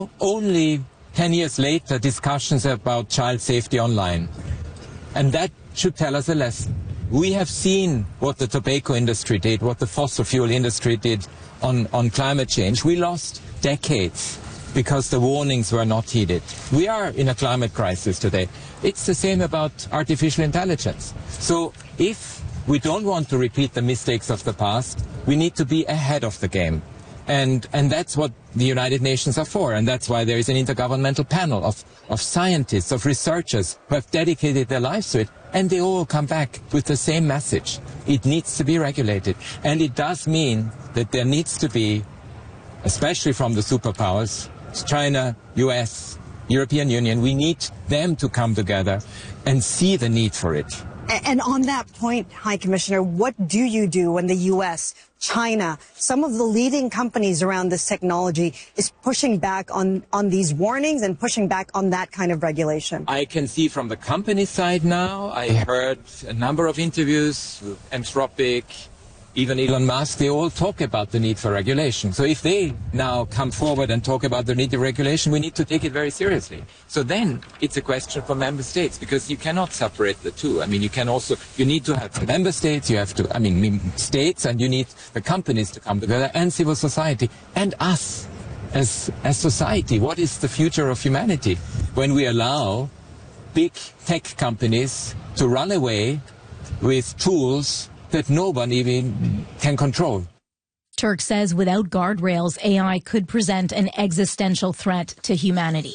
Only 10 years later, discussions about child safety online. And that should tell us a lesson. We have seen what the tobacco industry did, what the fossil fuel industry did on climate change. We lost decades because the warnings were not heeded. We are in a climate crisis today. It's the same about artificial intelligence. So if we don't want to repeat the mistakes of the past, we need to be ahead of the game. And that's what the United Nations are for. And that's why there is an intergovernmental panel of scientists, of researchers who have dedicated their lives to it. And they all come back with the same message. It needs to be regulated. And it does mean that there needs to be, especially from the superpowers, China, US, European Union, we need them to come together and see the need for it. And on that point, High Commissioner, what do you do when the U.S., China, some of the leading companies around this technology is pushing back on these warnings and pushing back on that kind of regulation? I can see from the company side now, I heard a number of interviews with Anthropic, even Elon Musk, they all talk about the need for regulation. So if they now come forward and talk about the need for regulation, we need to take it very seriously. So then it's a question for member states, because you cannot separate the two. I mean, you need to have the member states, you have to, states, and you need the companies to come together, and civil society, and us as society. What is the future of humanity when we allow big tech companies to run away with tools that no one even can control? Turk says without guardrails, AI could present an existential threat to humanity.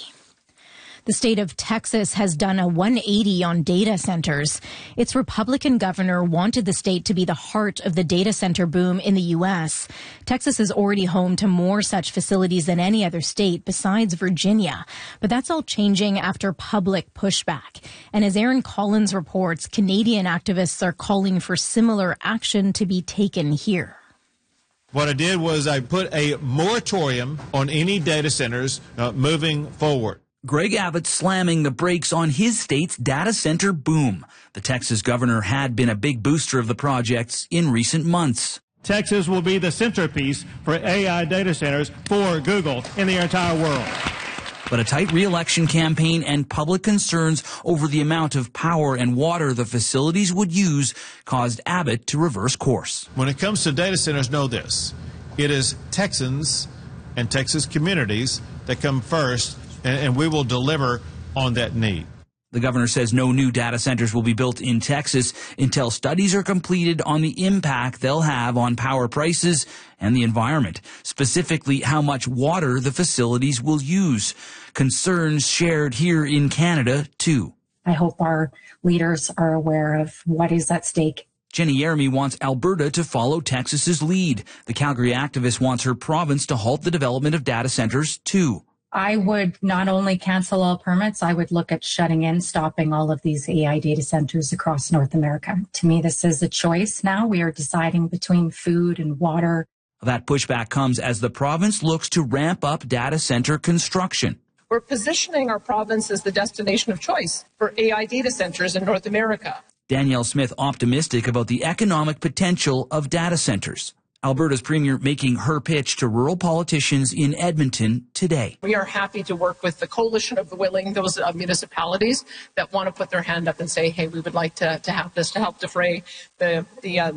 The state of Texas has done a 180 on data centers. Its Republican governor wanted the state to be the heart of the data center boom in the U.S. Texas is already home to more such facilities than any other state besides Virginia. But that's all changing after public pushback. And as Aaron Collins reports, Canadian activists are calling for similar action to be taken here. What I did was I put a moratorium on any data centers moving forward. Greg Abbott slamming the brakes on his state's data center boom. The Texas governor had been a big booster of the projects in recent months. Texas will be the centerpiece for AI data centers for Google in the entire world. But a tight re-election campaign and public concerns over the amount of power and water the facilities would use caused Abbott to reverse course. When it comes to data centers, know this. It is Texans and Texas communities that come first, and we will deliver on that need. The governor says no new data centers will be built in Texas until studies are completed on the impact they'll have on power prices and the environment, specifically how much water the facilities will use. Concerns shared here in Canada, too. I hope our leaders are aware of what is at stake. Jenny Yeremy wants Alberta to follow Texas's lead. The Calgary activist wants her province to halt the development of data centers, too. I would not only cancel all permits, I would look at shutting in, stopping all of these AI data centers across North America. To me, this is a choice now. We are deciding between food and water. That pushback comes as the province looks to ramp up data center construction. We're positioning our province as the destination of choice for AI data centers in North America. Danielle Smith optimistic about the economic potential of data centers. Alberta's premier making her pitch to rural politicians in Edmonton today. We are happy to work with the Coalition of the Willing, those municipalities that want to put their hand up and say, hey, we would like to have this to help defray the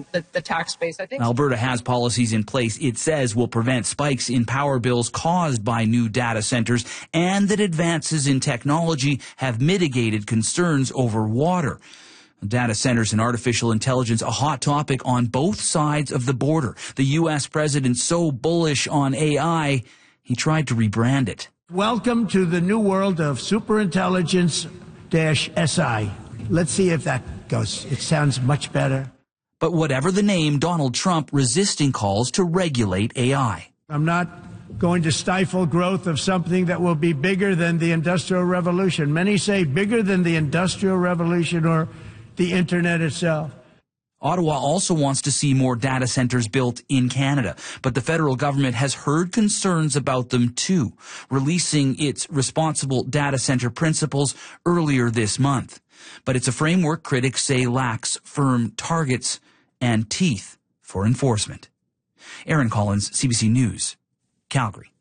tax base. I think Alberta has policies in place it says will prevent spikes in power bills caused by new data centers, and that advances in technology have mitigated concerns over water. Data centers and artificial intelligence, a hot topic on both sides of the border. The U.S. president so bullish on AI, he tried to rebrand it. Welcome to the new world of superintelligence-SI. Let's see if that goes. It sounds much better. But whatever the name, Donald Trump resisting calls to regulate AI. I'm not going to stifle growth of something that will be bigger than the Industrial Revolution. Many say bigger than the Industrial Revolution or the Internet itself. Ottawa also wants to see more data centers built in Canada, but the federal government has heard concerns about them too, releasing its responsible data center principles earlier this month. But it's a framework critics say lacks firm targets and teeth for enforcement. Aaron Collins, CBC News, Calgary.